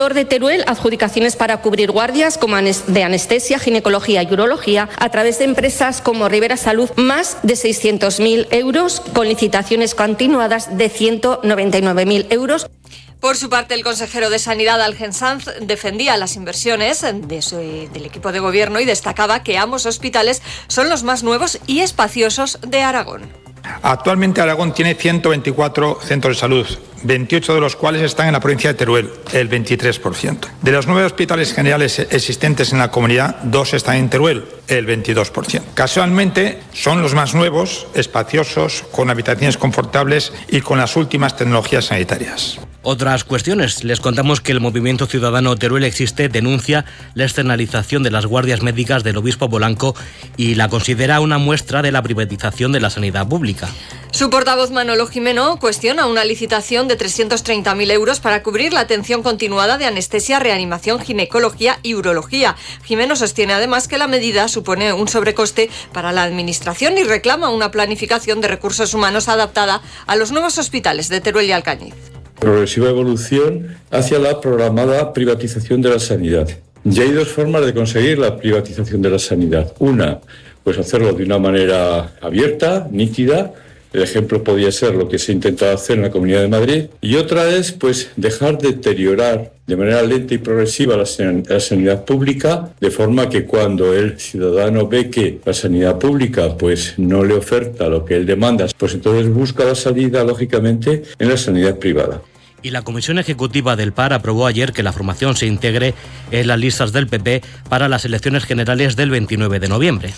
de Teruel, adjudicaciones para cubrir guardias como de anestesia, ginecología y urología a través de empresas como Rivera Salud, más de 600.000 euros, con licitaciones continuadas de 199.000 euros. Por su parte, el consejero de Sanidad, Algen Sanz, defendía las inversiones del equipo de gobierno y destacaba que ambos hospitales son los más nuevos y espaciosos de Aragón. Actualmente Aragón tiene 124 centros de salud, 28 de los cuales están en la provincia de Teruel, el 23%. De los 9 hospitales generales existentes en la comunidad, 2 están en Teruel, el 22%. Casualmente son los más nuevos, espaciosos, con habitaciones confortables y con las últimas tecnologías sanitarias. Otras cuestiones. Les contamos que el Movimiento Ciudadano Teruel Existe denuncia la externalización de las guardias médicas del obispo Polanco y la considera una muestra de la privatización de la sanidad pública. Su portavoz Manolo Jimeno cuestiona una licitación de 330.000 euros para cubrir la atención continuada de anestesia, reanimación, ginecología y urología. Jimeno sostiene además que la medida supone un sobrecoste para la administración y reclama una planificación de recursos humanos adaptada a los nuevos hospitales de Teruel y Alcañiz. Progresiva evolución hacia la programada privatización de la sanidad. Ya hay 2 formas de conseguir la privatización de la sanidad. Una, pues hacerlo de una manera abierta, nítida. El ejemplo podría ser lo que se ha intentado hacer en la Comunidad de Madrid. Y otra es, pues, dejar deteriorar de manera lenta y progresiva la sanidad pública, de forma que cuando el ciudadano ve que la sanidad pública pues no le oferta lo que él demanda, pues entonces busca la salida, lógicamente, en la sanidad privada. Y la Comisión Ejecutiva del PAR aprobó ayer que la formación se integre en las listas del PP para las elecciones generales del 29 de noviembre.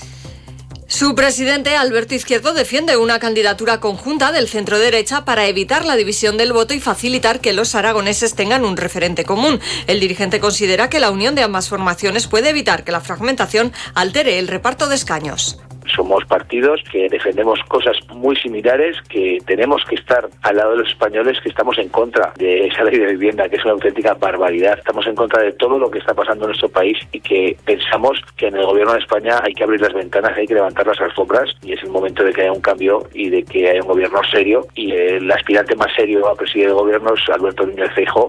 Su presidente, Alberto Izquierdo, defiende una candidatura conjunta del centro-derecha para evitar la división del voto y facilitar que los aragoneses tengan un referente común. El dirigente considera que la unión de ambas formaciones puede evitar que la fragmentación altere el reparto de escaños. Somos partidos que defendemos cosas muy similares, que tenemos que estar al lado de los españoles, que estamos en contra de esa ley de vivienda, que es una auténtica barbaridad. Estamos en contra de todo lo que está pasando en nuestro país y que pensamos que en el gobierno de España hay que abrir las ventanas, hay que levantar las alfombras y es el momento de que haya un cambio y de que haya un gobierno serio. Y el aspirante más serio a presidir el gobierno es Alberto Núñez Feijóo.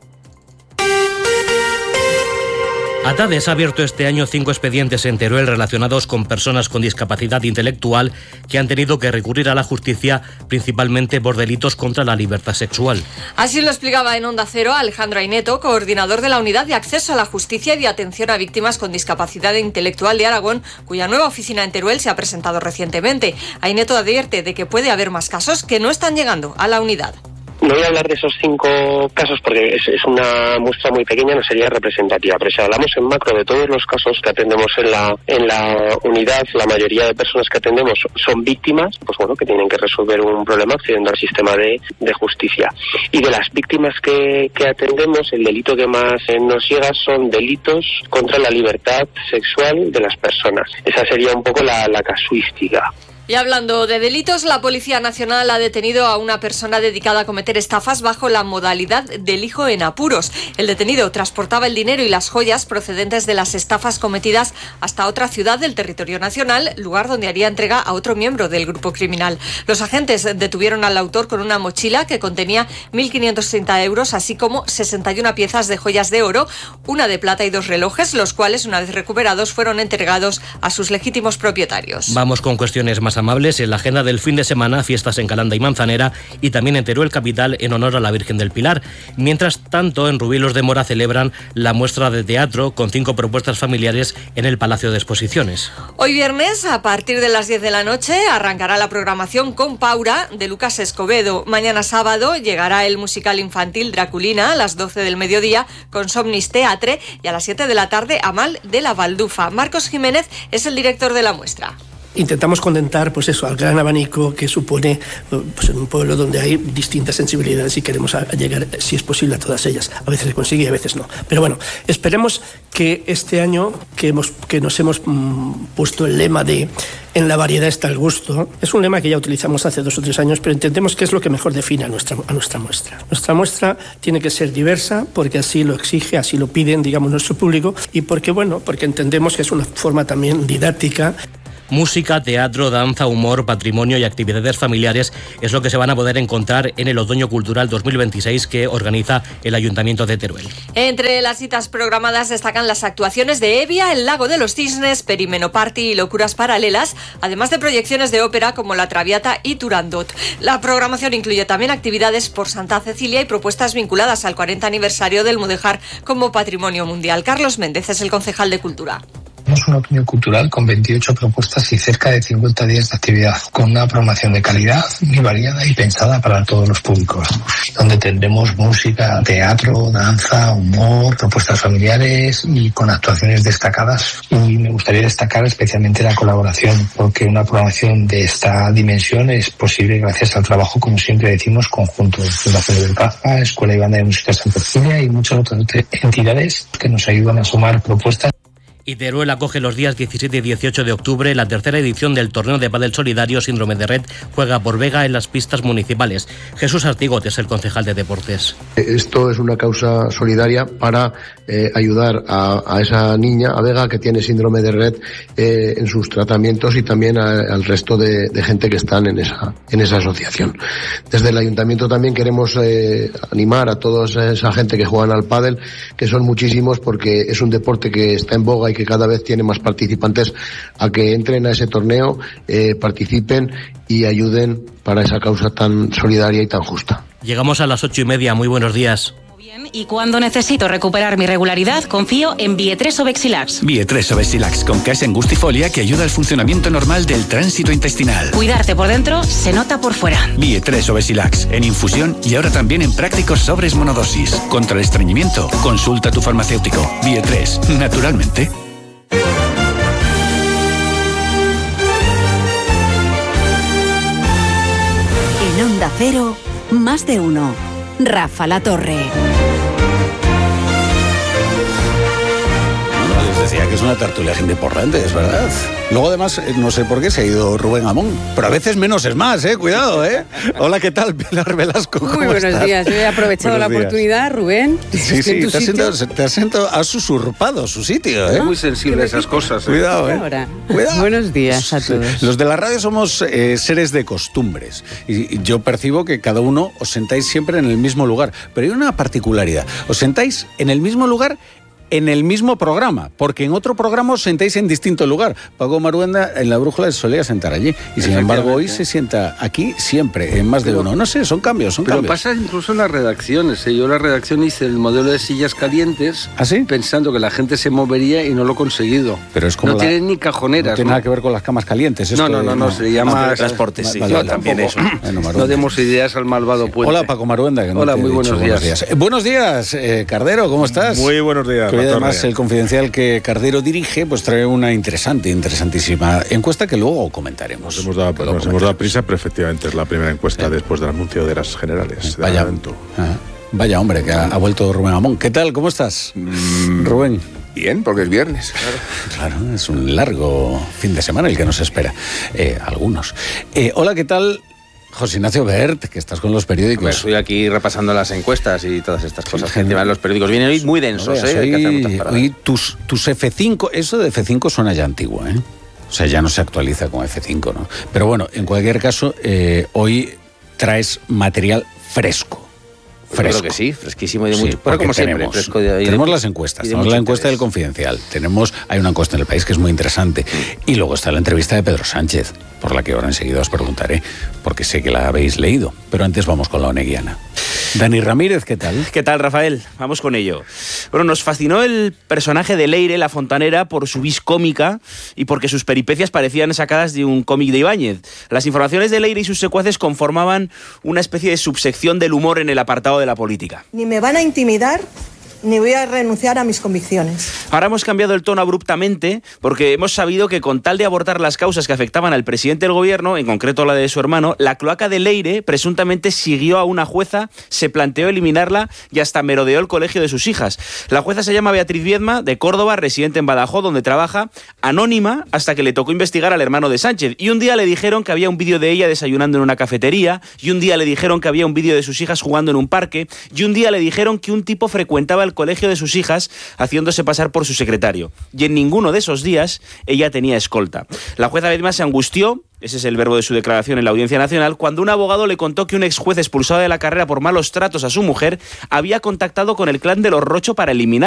Atades ha abierto este año 5 expedientes en Teruel relacionados con personas con discapacidad intelectual que han tenido que recurrir a la justicia principalmente por delitos contra la libertad sexual. Así lo explicaba en Onda Cero Alejandro Aineto, coordinador de la Unidad de Acceso a la Justicia y de Atención a Víctimas con Discapacidad Intelectual de Aragón, cuya nueva oficina en Teruel se ha presentado recientemente. Aineto advierte de que puede haber más casos que no están llegando a la unidad. No voy a hablar de esos 5 casos porque es una muestra muy pequeña, no sería representativa, pero si hablamos en macro de todos los casos que atendemos en la unidad, la mayoría de personas que atendemos son víctimas, pues bueno, que tienen que resolver un problema accediendo al sistema de justicia. Y de las víctimas que atendemos, el delito que más nos llega son delitos contra la libertad sexual de las personas. Esa sería un poco la casuística. Y hablando de delitos, la Policía Nacional ha detenido a una persona dedicada a cometer estafas bajo la modalidad del hijo en apuros. El detenido transportaba el dinero y las joyas procedentes de las estafas cometidas hasta otra ciudad del territorio nacional, lugar donde haría entrega a otro miembro del grupo criminal. Los agentes detuvieron al autor con una mochila que contenía 1.530 euros, así como 61 piezas de joyas de oro, una de plata y 2 relojes, los cuales, una vez recuperados, fueron entregados a sus legítimos propietarios. Vamos con cuestiones más amables. En la agenda del fin de semana, fiestas en Calanda y Manzanera y también en Teruel capital en honor a la Virgen del Pilar. Mientras tanto, en Rubilos de Mora celebran la muestra de teatro con 5 propuestas familiares en el Palacio de Exposiciones. Hoy viernes, a partir de las 10 de la noche, arrancará la programación con Paura de Lucas Escobedo. Mañana sábado llegará el musical infantil Draculina a las 12 del mediodía con Somnis Teatre y a las 7 de la tarde Amal de la Baldufa. Marcos Jiménez es el director de la muestra. Intentamos contentar pues eso, al gran abanico que supone pues en un pueblo donde hay distintas sensibilidades y queremos llegar, si es posible, a todas ellas. A veces se consigue y a veces no. Pero bueno, esperemos que este año que nos hemos puesto el lema de en la variedad está el gusto, es un lema que ya utilizamos hace 2 o 3 años, pero entendemos que es lo que mejor define a nuestra muestra. Nuestra muestra tiene que ser diversa porque así lo exige, así lo piden, digamos, nuestro público y porque entendemos que es una forma también didáctica. Música, teatro, danza, humor, patrimonio y actividades familiares es lo que se van a poder encontrar en el Otoño Cultural 2026 que organiza el Ayuntamiento de Teruel. Entre las citas programadas destacan las actuaciones de Evia, El Lago de los Cisnes, Perimeno Party y Locuras Paralelas, además de proyecciones de ópera como La Traviata y Turandot. La programación incluye también actividades por Santa Cecilia y propuestas vinculadas al 40 aniversario del Mudéjar como Patrimonio Mundial. Carlos Méndez es el concejal de Cultura. Tenemos un otoño cultural con 28 propuestas y cerca de 50 días de actividad, con una programación de calidad muy variada y pensada para todos los públicos, donde tendremos música, teatro, danza, humor, propuestas familiares y con actuaciones destacadas. Y me gustaría destacar especialmente la colaboración, porque una programación de esta dimensión es posible gracias al trabajo, como siempre decimos, conjunto de Fundación del Caja, Escuela y Banda de Música Santa Cecilia y muchas otras entidades que nos ayudan a sumar propuestas. Y Teruel acoge los días 17 y 18 de octubre la tercera edición del torneo de pádel solidario Síndrome de Red Juega por Vega en las pistas municipales. Jesús Artigot es el concejal de deportes. Esto es una causa solidaria para ayudar a esa niña, a Vega, que tiene síndrome de Red en sus tratamientos y también al resto de gente que están en esa asociación. Desde el ayuntamiento también queremos animar a toda esa gente que juegan al pádel, que son muchísimos, porque es un deporte que está en boga y que cada vez tiene más participantes, a que entren a ese torneo, participen y ayuden para esa causa tan solidaria y tan justa. Llegamos a las 8:30. Muy buenos días. Y cuando necesito recuperar mi regularidad, confío en Bie3 Obexilax. Bie3 Obexilax, con Caes Angustifolia, que ayuda al funcionamiento normal del tránsito intestinal. Cuidarte por dentro se nota por fuera. Bie3 Obexilax, en infusión y ahora también en prácticos sobres monodosis. Contra el estreñimiento, consulta a tu farmacéutico. Bie3, naturalmente. En Onda Cero, más de uno. Rafa La Torre. Les decía que es una tertulia gente importante, es verdad. Luego además, no sé por qué se ha ido Rubén Amón, pero a veces menos es más, cuidado, Hola, ¿qué tal, Pilar Velasco? ¿Cómo Muy buenos estás? días, yo he aprovechado la oportunidad, Rubén. Sí, has usurpado su sitio, Es muy sensible a esas cosas. Cuidado, Cuidado. Buenos días a todos. Los de la radio somos seres de costumbres y yo percibo que cada uno os sentáis siempre en el mismo lugar, pero hay una particularidad, os sentáis en el mismo lugar en el mismo programa, porque en otro programa os sentáis en distinto lugar. Paco Maruenda en La Brújula se solía sentar allí y sin embargo hoy se sienta aquí siempre, en más de uno. No sé, son cambios. Pero pasa incluso en las redacciones. Yo en la redacción hice el modelo de sillas calientes pensando que la gente se movería y no lo he conseguido. Pero es como no tienen ni cajoneras. No tiene nada que ver con las camas calientes. No, se llama transportes. Sí, también eso. No demos ideas al malvado puente. Hola, Paco Maruenda. Hola, muy buenos días. Buenos días, Cardero, ¿cómo estás? Muy buenos días. Y además el Confidencial que Cardero dirige pues trae una interesantísima encuesta que luego comentaremos. Nos hemos dado prisa, pero efectivamente es la primera encuesta después del anuncio de las generales. Vaya hombre, que ha vuelto Rubén Amón. ¿Qué tal? ¿Cómo estás, Rubén? Bien, porque es viernes. Claro, es un largo fin de semana el que nos espera. Algunos. Hola, ¿qué tal? José Ignacio Bert, que estás con los periódicos. Hombre, estoy aquí repasando las encuestas y todas estas cosas. Que encima los periódicos vienen hoy muy densos, hay que hacer muchas paradas. Hoy tus F5, eso de F5 suena ya antiguo, O sea, ya no se actualiza con F5, ¿no? Pero bueno, en cualquier caso, hoy traes material fresco. Creo que sí, fresquísimo y de mucho. Pero como siempre, fresco de tenemos las encuestas, tenemos la encuesta del Confidencial, hay una encuesta en el País que es muy interesante y luego está la entrevista de Pedro Sánchez, por la que ahora enseguida os preguntaré, porque sé que la habéis leído, pero antes vamos con la oneguiana. Dani Ramírez, ¿qué tal? ¿Qué tal, Rafael? Vamos con ello. Bueno, nos fascinó el personaje de Leire, la fontanera, por su vis cómica y porque sus peripecias parecían sacadas de un cómic de Ibáñez. Las informaciones de Leire y sus secuaces conformaban una especie de subsección del humor en el apartado de la política. Ni me van a intimidar, ni voy a renunciar a mis convicciones. Ahora hemos cambiado el tono abruptamente porque hemos sabido que con tal de abordar las causas que afectaban al presidente del gobierno, en concreto la de su hermano, la cloaca de Leire presuntamente siguió a una jueza, se planteó eliminarla y hasta merodeó el colegio de sus hijas. La jueza se llama Beatriz Viedma, de Córdoba, residente en Badajoz, donde trabaja, anónima hasta que le tocó investigar al hermano de Sánchez. Y un día le dijeron que había un vídeo de ella desayunando en una cafetería, y un día le dijeron que había un vídeo de sus hijas jugando en un parque, y un día le dijeron que un tipo frecuentaba el colegio de sus hijas haciéndose pasar por por su secretario. Y en ninguno de esos días ella tenía escolta. La jueza Bedma se angustió, ese es el verbo de su declaración en la Audiencia Nacional, cuando un abogado le contó que un ex juez expulsado de la carrera por malos tratos a su mujer había contactado con el clan de los Rocho para eliminar